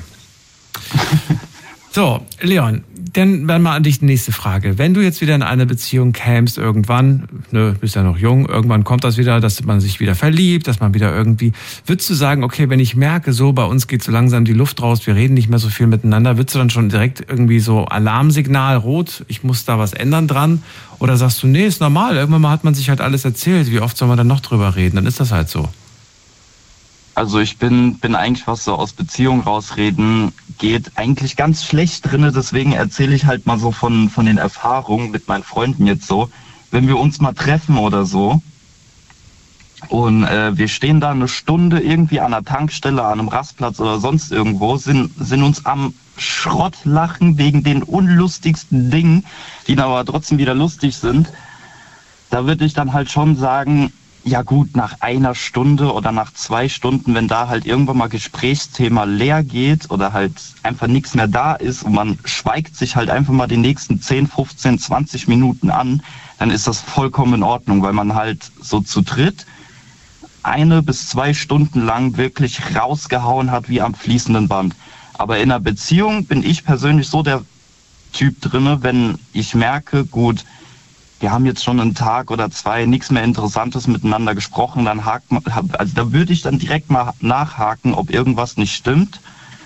Speaker 1: So, Leon, dann mal an dich die nächste Frage. Wenn du jetzt wieder in eine Beziehung kämst, irgendwann, ne, bist ja noch jung, irgendwann kommt das wieder, dass man sich wieder verliebt, dass man wieder irgendwie, würdest du sagen, okay, wenn ich merke, so bei uns geht so langsam die Luft raus, wir reden nicht mehr so viel miteinander, würdest du dann schon direkt irgendwie so Alarmsignal, rot, ich muss da was ändern dran? Oder sagst du, nee, ist normal, irgendwann mal hat man sich halt alles erzählt, wie oft soll man dann noch drüber reden, dann ist das halt so.
Speaker 4: Also ich bin bin eigentlich, was so aus Beziehung rausreden geht, eigentlich ganz schlecht drinne. Deswegen erzähle ich halt mal so von von den Erfahrungen mit meinen Freunden jetzt so. Wenn wir uns mal treffen oder so und äh, wir stehen da eine Stunde irgendwie an einer Tankstelle, an einem Rastplatz oder sonst irgendwo, sind sind uns am Schrottlachen wegen den unlustigsten Dingen, die dann aber trotzdem wieder lustig sind. Da würde ich dann halt schon sagen, ja gut, nach einer Stunde oder nach zwei Stunden, wenn da halt irgendwann mal Gesprächsthema leer geht oder halt einfach nichts mehr da ist und man schweigt sich halt einfach mal die nächsten zehn, fünfzehn, zwanzig Minuten an, dann ist das vollkommen in Ordnung, weil man halt so zu dritt eine bis zwei Stunden lang wirklich rausgehauen hat wie am fließenden Band. Aber in einer Beziehung bin ich persönlich so der Typ drinne, wenn ich merke, gut, wir haben jetzt schon einen Tag oder zwei nichts mehr Interessantes miteinander gesprochen, dann hakt man, also da würde ich dann direkt mal nachhaken, ob irgendwas nicht stimmt.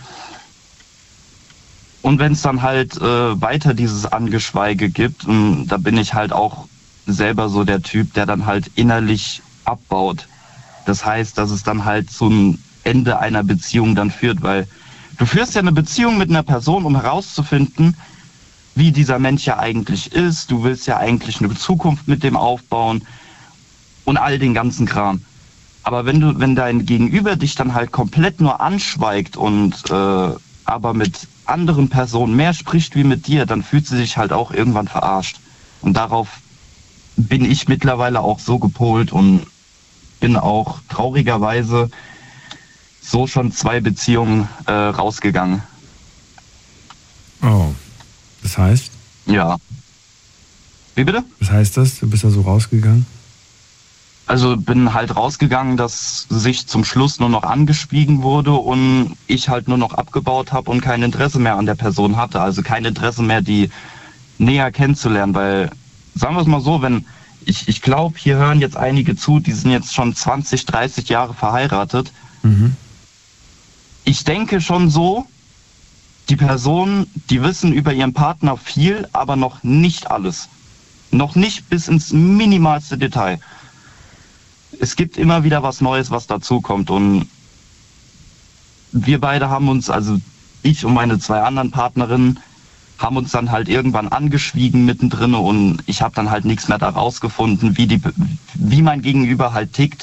Speaker 4: Und wenn es dann halt äh, weiter dieses Angeschweige gibt, und da bin ich halt auch selber so der Typ, der dann halt innerlich abbaut. Das heißt, dass es dann halt zum Ende einer Beziehung dann führt, weil du führst ja eine Beziehung mit einer Person, um herauszufinden, wie dieser Mensch ja eigentlich ist. Du willst ja eigentlich eine Zukunft mit dem aufbauen und all den ganzen Kram. Aber wenn du, wenn dein Gegenüber dich dann halt komplett nur anschweigt und äh, aber mit anderen Personen mehr spricht wie mit dir, dann fühlt sie sich halt auch irgendwann verarscht. Und darauf bin ich mittlerweile auch so gepolt und bin auch traurigerweise so schon zwei Beziehungen äh, rausgegangen.
Speaker 1: Oh, das heißt?
Speaker 4: Ja. Wie bitte?
Speaker 1: Was heißt das? Du bist da so rausgegangen?
Speaker 4: Also bin halt rausgegangen, dass sich zum Schluss nur noch angeschwiegen wurde und ich halt nur noch abgebaut habe und kein Interesse mehr an der Person hatte. Also kein Interesse mehr, die näher kennenzulernen, weil, sagen wir es mal so, wenn ich, ich glaube, hier hören jetzt einige zu, die sind jetzt schon zwanzig, dreißig Jahre verheiratet. Mhm. Ich denke schon so, die Personen, die wissen über ihren Partner viel, aber noch nicht alles. Noch nicht bis ins minimalste Detail. Es gibt immer wieder was Neues, was dazukommt und wir beide haben uns, also ich und meine zwei anderen Partnerinnen, haben uns dann halt irgendwann angeschwiegen mittendrin und ich habe dann halt nichts mehr da rausgefunden, wie die, wie mein Gegenüber halt tickt,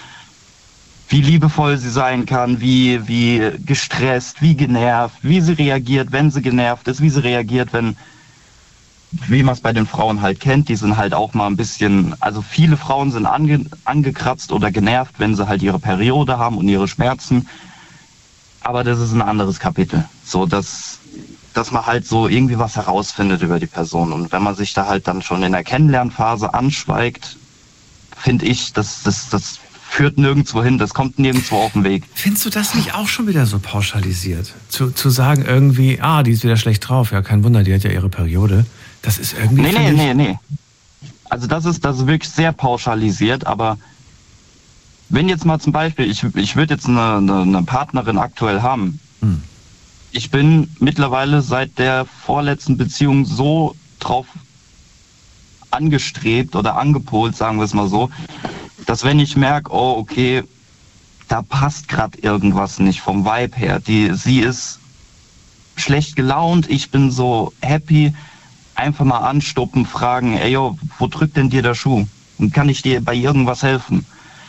Speaker 4: wie liebevoll sie sein kann, wie, wie gestresst, wie genervt, wie sie reagiert, wenn sie genervt ist, wie sie reagiert, wenn, wie man es bei den Frauen halt kennt, die sind halt auch mal ein bisschen, also viele Frauen sind ange, angekratzt oder genervt, wenn sie halt ihre Periode haben und ihre Schmerzen, aber das ist ein anderes Kapitel, so dass, dass man halt so irgendwie was herausfindet über die Person und wenn man sich da halt dann schon in der Kennenlernphase anschweigt, finde ich, dass das, das führt nirgendwo hin, das kommt nirgendwo auf den Weg.
Speaker 1: Findest du das nicht auch schon wieder so pauschalisiert? Zu, zu sagen irgendwie, ah, die ist wieder schlecht drauf, ja, kein Wunder, die hat ja ihre Periode. Das ist irgendwie...
Speaker 4: Nee, nee, nee, nee. Also das ist, das ist wirklich sehr pauschalisiert, aber wenn jetzt mal zum Beispiel, ich, ich würde jetzt eine, eine, eine Partnerin aktuell haben, hm. Ich bin mittlerweile seit der vorletzten Beziehung so drauf angestrebt oder angepolt, sagen wir es mal so, dass wenn ich merke, oh okay, da passt gerade irgendwas nicht vom Vibe her, die, sie ist schlecht gelaunt, ich bin so happy, einfach mal anstoppen, fragen, ey yo, wo drückt denn dir der Schuh? Und kann ich dir bei irgendwas helfen?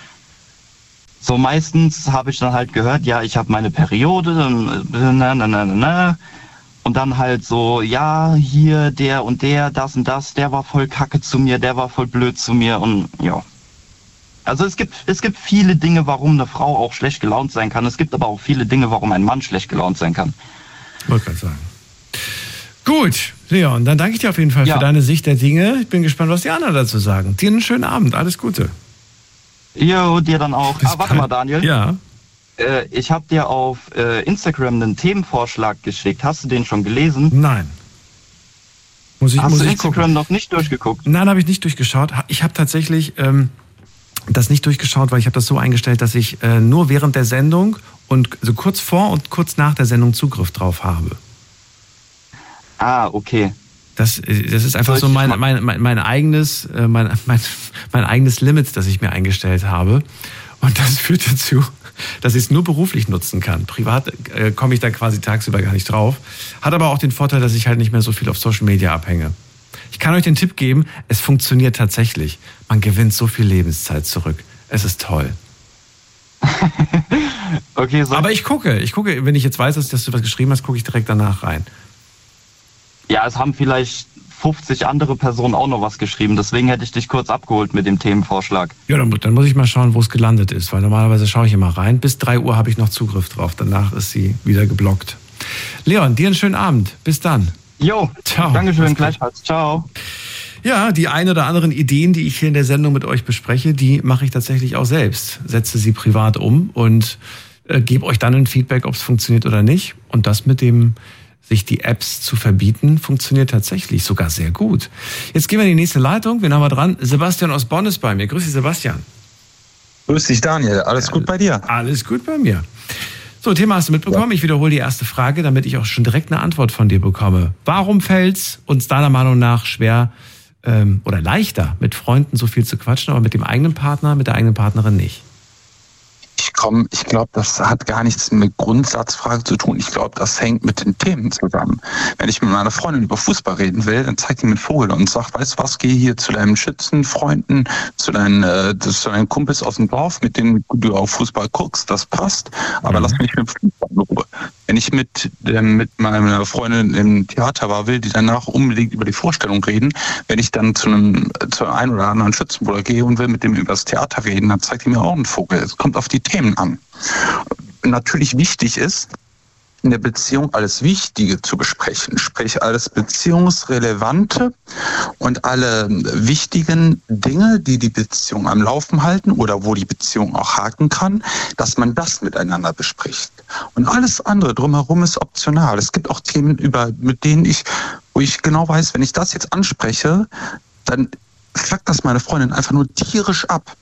Speaker 4: So meistens habe ich dann halt gehört, ja, ich habe meine Periode, na, na, na, na, und dann halt so, ja, hier, der und der, das und das, der war voll kacke zu mir, der war voll blöd zu mir und ja. Also es gibt, es gibt viele Dinge, warum eine Frau auch schlecht gelaunt sein kann. Es gibt aber auch viele Dinge, warum ein Mann schlecht gelaunt sein kann.
Speaker 1: Wollte gerade sagen. Gut, Leon, dann danke ich dir auf jeden Fall ja. für deine Sicht der Dinge. Ich bin gespannt, was die anderen dazu sagen. Dir einen schönen Abend, alles Gute.
Speaker 4: Jo, dir dann auch. Bis ah, warte bald. mal, Daniel.
Speaker 1: Ja.
Speaker 4: Äh, ich habe dir auf äh, Instagram einen Themenvorschlag geschickt. Hast du den schon gelesen?
Speaker 1: Nein. Muss ich,
Speaker 4: Hast
Speaker 1: muss
Speaker 4: du
Speaker 1: ich
Speaker 4: Instagram
Speaker 1: gucken.
Speaker 4: noch nicht durchgeguckt?
Speaker 1: Nein, habe ich nicht durchgeschaut. Ich habe tatsächlich ähm, das nicht durchgeschaut, weil ich habe das so eingestellt, dass ich äh, nur während der Sendung und so kurz vor und kurz nach der Sendung Zugriff drauf habe.
Speaker 4: Ah, okay.
Speaker 1: Das, das ist einfach so mein, mein, mein, mein, eigenes, mein, mein, mein eigenes Limit, das ich mir eingestellt habe. Und das führt dazu, dass ich es nur beruflich nutzen kann. Privat äh, komme ich da quasi tagsüber gar nicht drauf. Hat aber auch den Vorteil, dass ich halt nicht mehr so viel auf Social Media abhänge. Ich kann euch den Tipp geben, es funktioniert tatsächlich. Man gewinnt so viel Lebenszeit zurück. Es ist toll.
Speaker 4: Okay, so.
Speaker 1: Aber ich gucke, ich gucke, wenn ich jetzt weiß, dass du was geschrieben hast, gucke ich direkt danach rein.
Speaker 4: Ja, es haben vielleicht fünfzig andere Personen auch noch was geschrieben. Deswegen hätte ich dich kurz abgeholt mit dem Themenvorschlag.
Speaker 1: Ja, dann, dann muss ich mal schauen, wo es gelandet ist. Weil normalerweise schaue ich immer rein. Bis drei Uhr habe ich noch Zugriff drauf. Danach ist sie wieder geblockt. Leon, dir einen schönen Abend. Bis dann.
Speaker 4: Jo, ciao. Dankeschön, gleichfalls. Ciao.
Speaker 1: Ja, die ein oder anderen Ideen, die ich hier in der Sendung mit euch bespreche, die mache ich tatsächlich auch selbst. Setze sie privat um und äh, gebe euch dann ein Feedback, ob es funktioniert oder nicht. Und das mit dem... sich die Apps zu verbieten, funktioniert tatsächlich sogar sehr gut. Jetzt gehen wir in die nächste Leitung. Wen haben wir dran? Sebastian aus Bonn ist bei mir. Grüß dich, Sebastian.
Speaker 5: Grüß dich, Daniel. Alles gut bei dir?
Speaker 1: Alles gut bei mir. So, Thema hast du mitbekommen. Ich wiederhole die erste Frage, damit ich auch schon direkt eine Antwort von dir bekomme. Warum fällt es uns deiner Meinung nach schwer ähm, oder leichter, mit Freunden so viel zu quatschen, aber mit dem eigenen Partner, mit der eigenen Partnerin nicht?
Speaker 5: Ich komme, ich glaube, das hat gar nichts mit Grundsatzfrage zu tun. Ich glaube, das hängt mit den Themen zusammen. Wenn ich mit meiner Freundin über Fußball reden will, dann zeigt die mir einen Vogel und sagt, weißt du was, geh hier zu deinen Schützenfreunden, zu deinen, äh, zu deinen Kumpels aus dem Dorf, mit denen du auf Fußball guckst, das passt, aber mhm. lass mich mit dem Fußball in Ruhe. Wenn ich mit, äh, mit meiner Freundin im Theater war, will die danach unbedingt über die Vorstellung reden. Wenn ich dann zu einem zu einem oder anderen Schützenbruder gehe und will mit dem über das Theater reden, dann zeigt die mir auch einen Vogel. Es kommt auf die Themen an. Natürlich wichtig ist, in der Beziehung alles Wichtige zu besprechen, sprich alles Beziehungsrelevante und alle wichtigen Dinge, die die Beziehung am Laufen halten oder wo die Beziehung auch haken kann, dass man das miteinander bespricht. Und alles andere drumherum ist optional. Es gibt auch Themen, über mit denen ich, wo ich genau weiß, wenn ich das jetzt anspreche, dann fuckt das meine Freundin einfach nur tierisch ab.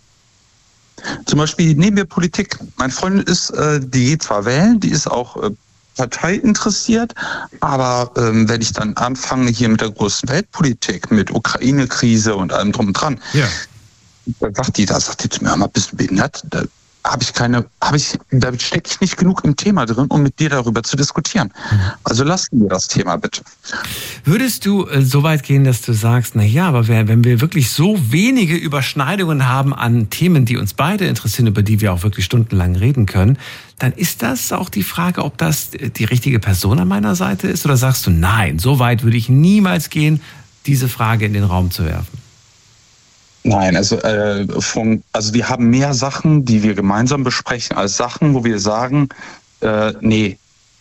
Speaker 5: Zum Beispiel nehmen wir Politik. Meine Freundin ist, äh, die geht zwar wählen, die ist auch äh, Partei interessiert, aber ähm, wenn ich dann anfange hier mit der großen Weltpolitik, mit Ukraine-Krise und allem drum und dran, ja. dann sagt die, da sagt die zu mir, bist du behindert? Da habe ich keine, habe ich, da stecke ich nicht genug im Thema drin, um mit dir darüber zu diskutieren. Mhm. Also lassen wir das Thema bitte.
Speaker 1: Würdest du äh, so weit gehen, dass du sagst, na ja, aber wenn wir wirklich so wenige Überschneidungen haben an Themen, die uns beide interessieren, über die wir auch wirklich stundenlang reden können, dann ist das auch die Frage, ob das die richtige Person an meiner Seite ist, oder sagst du, nein, so weit würde ich niemals gehen, diese Frage in den Raum zu werfen?
Speaker 5: Nein, also, äh, von, also wir haben mehr Sachen, die wir gemeinsam besprechen, als Sachen, wo wir sagen, äh, nee,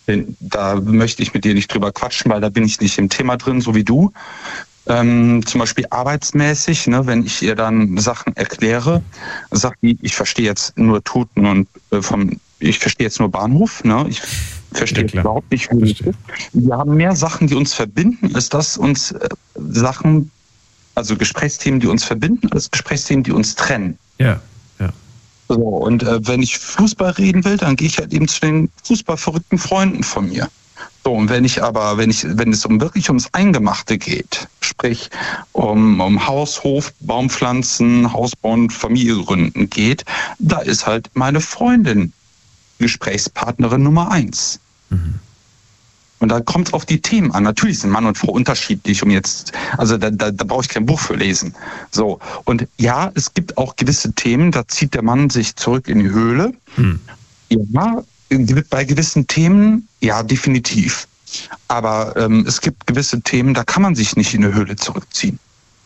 Speaker 5: da möchte ich mit dir nicht drüber quatschen, weil da bin ich nicht im Thema drin, so wie du. Ähm, zum Beispiel arbeitsmäßig, ne, wenn ich ihr dann Sachen erkläre, sagt die, ich verstehe jetzt nur Tuten und äh, vom, ich verstehe jetzt nur Bahnhof, ne, ich verstehe ja, überhaupt nicht, wie es ist. Wir haben mehr Sachen, die uns verbinden, als dass uns äh, Sachen, also Gesprächsthemen, die uns verbinden, als Gesprächsthemen, die uns trennen.
Speaker 1: Ja, ja.
Speaker 5: So, und äh, wenn ich Fußball reden will, dann gehe ich halt eben zu den fußballverrückten Freunden von mir. So, und wenn ich aber, wenn ich, wenn es um wirklich ums Eingemachte geht, sprich um, um Haus, Hof, Baumpflanzen, Hausbauen, Familie gründen geht, da ist halt meine Freundin Gesprächspartnerin Nummer eins. Mhm. Und da kommt es auf die Themen an. Natürlich sind Mann und Frau unterschiedlich, um jetzt, also da, da, da brauche ich kein Buch für lesen. So. Und ja, es gibt auch gewisse Themen, da zieht der Mann sich zurück in die Höhle. Hm. Ja, bei gewissen Themen, ja, definitiv. Aber ähm, es gibt gewisse Themen, da kann man sich nicht in die Höhle zurückziehen.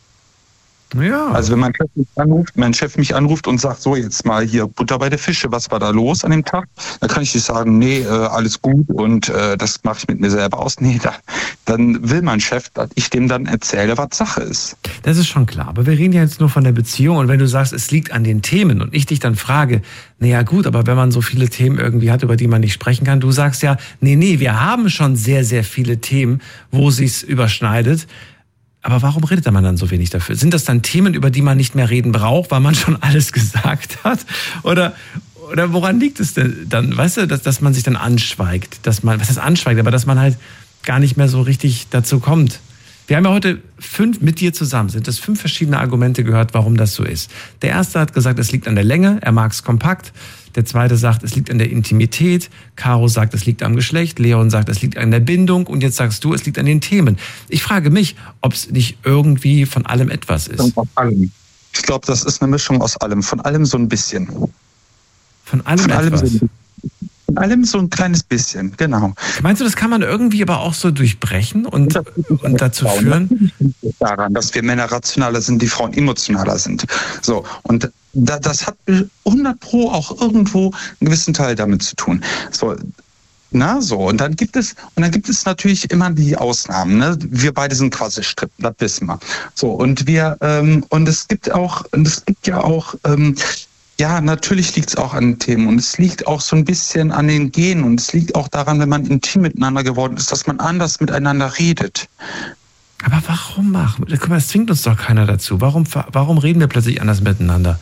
Speaker 5: Ja. Also wenn mein Chef mich anruft, mein Chef mich anruft und sagt, so jetzt mal hier Butter bei der Fische, was war da los an dem Tag? Dann kann ich nicht sagen, nee, äh, alles gut und äh, das mache ich mit mir selber aus. Nee, da, dann will mein Chef, dass ich dem dann erzähle, was Sache ist.
Speaker 1: Das ist schon klar, aber wir reden ja jetzt nur von der Beziehung, und wenn du sagst, es liegt an den Themen und ich dich dann frage, naja gut, aber wenn man so viele Themen irgendwie hat, über die man nicht sprechen kann, du sagst ja, nee, nee, wir haben schon sehr, sehr viele Themen, wo sich's überschneidet. Aber warum redet man dann so wenig dafür? Sind das dann Themen, über die man nicht mehr reden braucht, weil man schon alles gesagt hat? Oder, oder woran liegt es denn dann? Weißt du, dass, dass man sich dann anschweigt, dass man, was heißt anschweigt, aber dass man halt gar nicht mehr so richtig dazu kommt. Wir haben ja heute fünf, mit dir zusammen, sind das fünf verschiedene Argumente gehört, warum das so ist. Der erste hat gesagt, es liegt an der Länge, er mag es kompakt. Der zweite sagt, es liegt an der Intimität. Caro sagt, es liegt am Geschlecht. Leon sagt, es liegt an der Bindung. Und jetzt sagst du, es liegt an den Themen. Ich frage mich, ob es nicht irgendwie von allem etwas ist.
Speaker 5: Von allem. Ich glaube, das ist eine Mischung aus allem. Von allem so ein bisschen.
Speaker 1: Von allem
Speaker 5: von
Speaker 1: etwas?
Speaker 5: Allem so, von allem so ein kleines bisschen, genau.
Speaker 1: Meinst du, das kann man irgendwie aber auch so durchbrechen und, und dazu führen?
Speaker 5: Daran, dass wir Männer rationaler sind, die Frauen emotionaler sind. So, und da, das hat hundert Pro auch irgendwo einen gewissen Teil damit zu tun. So, na so, und dann gibt es und dann gibt es natürlich immer die Ausnahmen. Ne? Wir beide sind quasi Strippen, das wissen wir. So, und wir ähm, und es gibt auch und es gibt ja auch ähm, ja, natürlich liegt es auch an den Themen und es liegt auch so ein bisschen an den Genen und es liegt auch daran, wenn man intim miteinander geworden ist, dass man anders miteinander redet.
Speaker 1: Aber warum machen? Guck mal, es zwingt uns doch keiner dazu. Warum, warum reden wir plötzlich anders miteinander?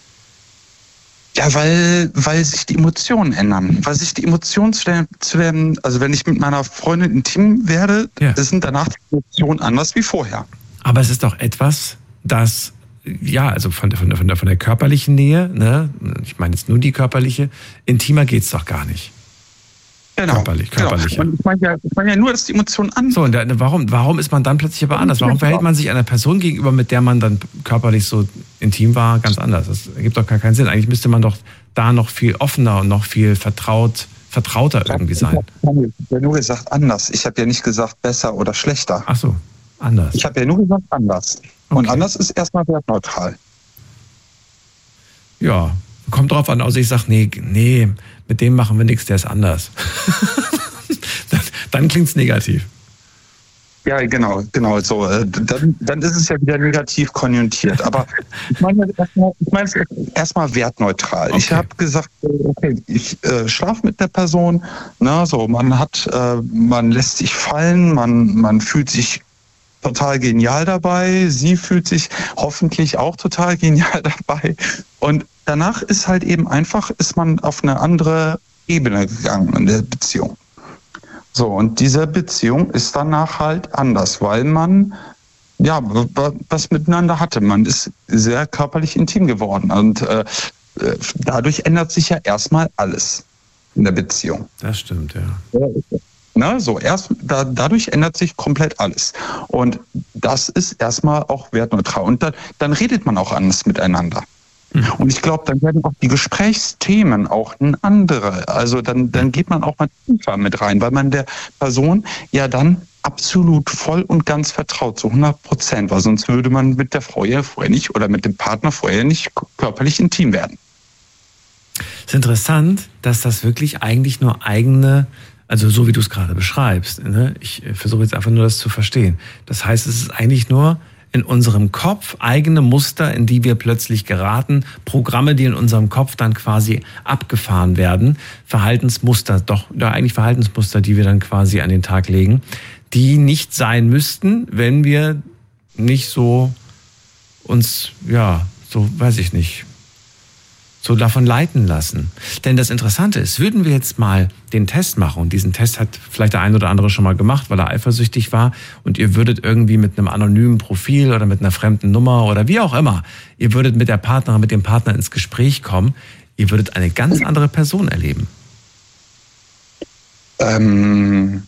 Speaker 5: Ja, weil, weil sich die Emotionen ändern. Weil sich die Emotionen zu der, zu der, also wenn ich mit meiner Freundin intim werde, ja. sind danach die Emotionen anders wie vorher.
Speaker 1: Aber es ist doch etwas, das ja, also von der, von der, von der, von der körperlichen Nähe, ne? Ich meine jetzt nur die körperliche, intimer geht's doch gar nicht.
Speaker 5: Genau.
Speaker 1: Körperlich, körperlich.
Speaker 5: Genau. Ich meine ja, ich meine ja nur, dass die Emotionen an.
Speaker 1: So, und der, warum, warum ist man dann plötzlich aber anders? Warum verhält man sich einer Person gegenüber, mit der man dann körperlich so intim war, ganz anders? Das ergibt doch gar keinen Sinn. Eigentlich müsste man doch da noch viel offener und noch viel vertraut, vertrauter irgendwie sein.
Speaker 5: Ich habe ja nur gesagt anders. Ich habe ja nicht gesagt besser oder schlechter.
Speaker 1: Ach so, anders.
Speaker 5: Ich habe ja nur gesagt anders.
Speaker 1: Okay.
Speaker 5: Und anders ist erstmal wertneutral.
Speaker 1: Ja, kommt drauf an. Also ich sage, nee, nee, mit dem machen wir nichts, der ist anders. dann dann klingt es negativ.
Speaker 5: Ja, genau, genau so. Dann, dann ist es ja wieder negativ konjunktiert. Aber ich meine erstmal, ich meine erstmal wertneutral. Okay. Ich habe gesagt, okay, ich äh, schlafe mit der Person. Na, so, man hat, äh, man lässt sich fallen, man, man fühlt sich total genial dabei. Sie fühlt sich hoffentlich auch total genial dabei. Und danach ist halt eben einfach, ist man auf eine andere Ebene gegangen in der Beziehung. So, und diese Beziehung ist danach halt anders, weil man ja was miteinander hatte. Man ist sehr körperlich intim geworden und äh, dadurch ändert sich ja erstmal alles in der Beziehung.
Speaker 1: Das stimmt, ja.
Speaker 5: Na, so erst da, dadurch ändert sich komplett alles. Und das ist erstmal auch wertneutral. Und da, dann redet man auch anders miteinander. Und ich glaube, dann werden auch die Gesprächsthemen auch ein andere. Also dann, dann geht man auch mal tiefer mit rein, weil man der Person ja dann absolut voll und ganz vertraut, zu hundert Prozent. Weil sonst würde man mit der Frau ja vorher nicht oder mit dem Partner vorher nicht körperlich intim werden.
Speaker 1: Es ist interessant, dass das wirklich eigentlich nur eigene, also so wie du es gerade beschreibst, ne? Ich versuche jetzt einfach nur das zu verstehen. Das heißt, es ist eigentlich nur in unserem Kopf eigene Muster, in die wir plötzlich geraten, Programme, die in unserem Kopf dann quasi abgefahren werden, Verhaltensmuster, doch, ja, eigentlich Verhaltensmuster, die wir dann quasi an den Tag legen, die nicht sein müssten, wenn wir nicht so uns, ja, so, weiß ich nicht, so davon leiten lassen. Denn das Interessante ist, würden wir jetzt mal den Test machen, und diesen Test hat vielleicht der ein oder andere schon mal gemacht, weil er eifersüchtig war, und ihr würdet irgendwie mit einem anonymen Profil oder mit einer fremden Nummer oder wie auch immer, ihr würdet mit der Partnerin, mit dem Partner ins Gespräch kommen, ihr würdet eine ganz andere Person erleben.
Speaker 5: Ähm,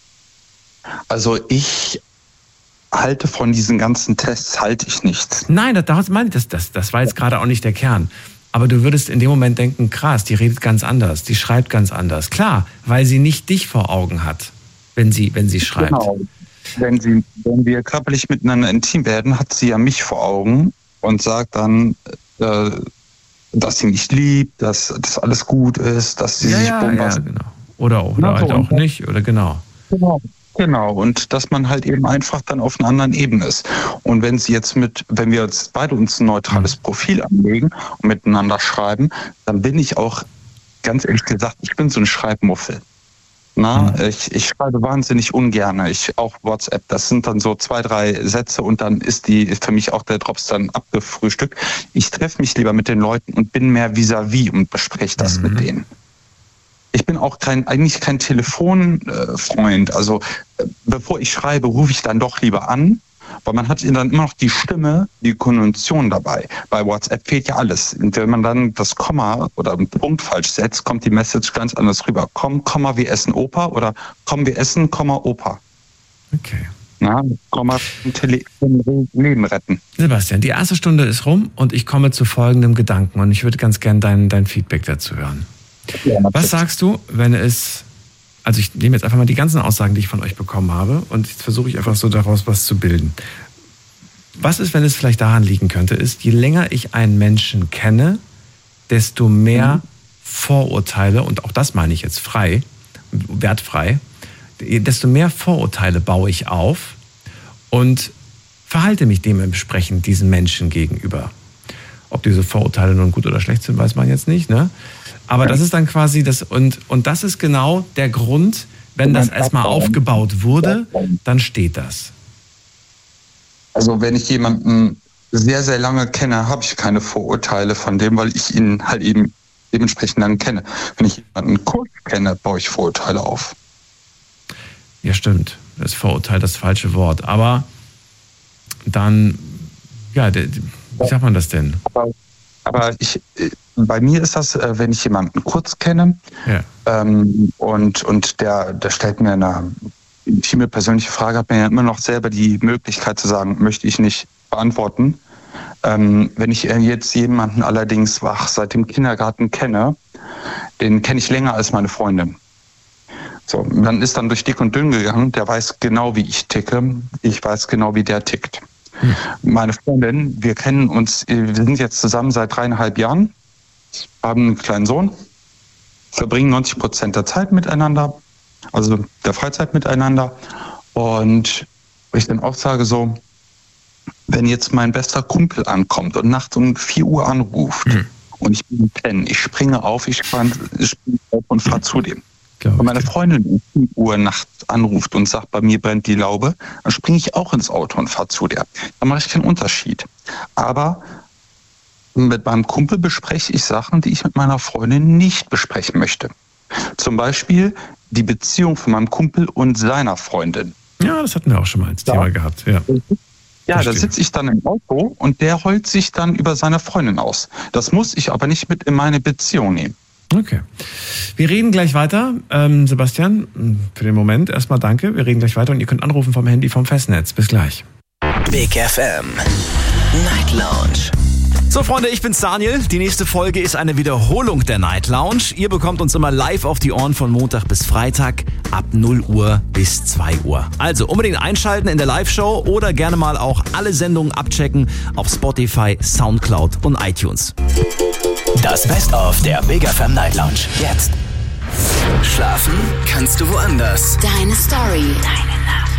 Speaker 5: also ich halte von diesen ganzen Tests, halte ich nichts.
Speaker 1: Nein, das, das, das, das, das war jetzt gerade auch nicht der Kern. Aber du würdest in dem Moment denken, krass, die redet ganz anders, die schreibt ganz anders. Klar, weil sie nicht dich vor Augen hat, wenn sie, wenn sie schreibt. Genau.
Speaker 5: Wenn, sie, wenn wir körperlich miteinander intim werden, hat sie ja mich vor Augen und sagt dann, äh, dass sie mich liebt, dass das alles gut ist, dass sie
Speaker 1: ja,
Speaker 5: sich
Speaker 1: ja,
Speaker 5: bombast.
Speaker 1: Ja, genau. Oder auch, oder halt auch nicht, oder genau.
Speaker 5: Genau. Genau, und dass man halt eben einfach dann auf einer anderen Ebene ist. Und wenn sie jetzt mit, wenn wir jetzt beide uns ein neutrales Profil anlegen und miteinander schreiben, dann bin ich auch, ganz ehrlich gesagt, ich bin so ein Schreibmuffel. Na, mhm. ich, ich schreibe wahnsinnig ungern. Ich auch WhatsApp, das sind dann so zwei, drei Sätze und dann ist die für mich auch der Drops dann abgefrühstückt. Ich treffe mich lieber mit den Leuten und bin mehr vis-à-vis und bespreche das mhm. mit denen. Ich bin auch kein, eigentlich kein Telefonfreund. Also äh, bevor ich schreibe, rufe ich dann doch lieber an, weil man hat dann immer noch die Stimme, die Konnotation dabei. Bei WhatsApp fehlt ja alles. Und wenn man dann das Komma oder einen Punkt falsch setzt, kommt die Message ganz anders rüber. Komm, Komma, wir essen Opa oder komm, wir essen, Komma, Opa.
Speaker 1: Okay.
Speaker 5: Na, Komma, Leben retten.
Speaker 1: Sebastian, die erste Stunde ist rum und ich komme zu folgendem Gedanken und ich würde ganz gern dein, dein Feedback dazu hören. Ja, was sagst du, wenn es, also ich nehme jetzt einfach mal die ganzen Aussagen, die ich von euch bekommen habe und jetzt versuche ich einfach so daraus was zu bilden. Was ist, wenn es vielleicht daran liegen könnte, ist, je länger ich einen Menschen kenne, desto mehr mhm. Vorurteile, und auch das meine ich jetzt frei, wertfrei, desto mehr Vorurteile baue ich auf und verhalte mich dementsprechend diesen Menschen gegenüber. Ob diese Vorurteile nun gut oder schlecht sind, weiß man jetzt nicht, ne? Aber das ist dann quasi das, und, und das ist genau der Grund, wenn das erstmal aufgebaut wurde, dann steht das.
Speaker 5: Also wenn ich jemanden sehr, sehr lange kenne, habe ich keine Vorurteile von dem, weil ich ihn halt eben dementsprechend dann kenne. Wenn ich jemanden kurz kenne, baue ich Vorurteile auf.
Speaker 1: Ja, stimmt. Das ist Vorurteil das falsche Wort. Aber dann, ja, wie sagt man das denn?
Speaker 5: Aber, aber ich... Bei mir ist das, wenn ich jemanden kurz kenne ja. ähm, und, und der, der stellt mir eine intime persönliche Frage, hat mir ja immer noch selber die Möglichkeit zu sagen, möchte ich nicht beantworten. Ähm, wenn ich jetzt jemanden allerdings wach seit dem Kindergarten kenne, den kenne ich länger als meine Freundin. So, man ist dann durch dick und dünn gegangen, der weiß genau, wie ich ticke, ich weiß genau, wie der tickt. Hm. Meine Freundin, wir kennen uns, wir sind jetzt zusammen seit dreieinhalb Jahren, haben einen kleinen Sohn, verbringen neunzig Prozent der Zeit miteinander, also der Freizeit miteinander. Und ich dann auch sage so, wenn jetzt mein bester Kumpel ankommt und nachts um vier Uhr anruft hm. und ich bin pennen, ich springe auf, ich springe auf und fahre zu dem. Wenn meine Freundin um vier Uhr nachts anruft und sagt, bei mir brennt die Laube, dann springe ich auch ins Auto und fahre zu der. Da mache ich keinen Unterschied. Aber mit meinem Kumpel bespreche ich Sachen, die ich mit meiner Freundin nicht besprechen möchte. Zum Beispiel die Beziehung von meinem Kumpel und seiner Freundin.
Speaker 1: Ja, das hatten wir auch schon mal als ja. Thema gehabt. Ja,
Speaker 5: ja da sitze ich dann im Auto und der heult sich dann über seine Freundin aus. Das muss ich aber nicht mit in meine Beziehung nehmen.
Speaker 1: Okay. Wir reden gleich weiter. Ähm, Sebastian, für den Moment erstmal danke. Wir reden gleich weiter und ihr könnt anrufen vom Handy vom Festnetz. Bis gleich.
Speaker 6: Big F M Night Lounge. So Freunde, ich bin's Daniel. Die nächste Folge ist eine Wiederholung der Night Lounge. Ihr bekommt uns immer live auf die Ohren von Montag bis Freitag ab null Uhr bis zwei Uhr. Also unbedingt einschalten in der Live-Show oder gerne mal auch alle Sendungen abchecken auf Spotify, Soundcloud und iTunes.
Speaker 7: Das Best-of der Big F M Night Lounge. Jetzt. Schlafen kannst du woanders.
Speaker 8: Deine Story. Deine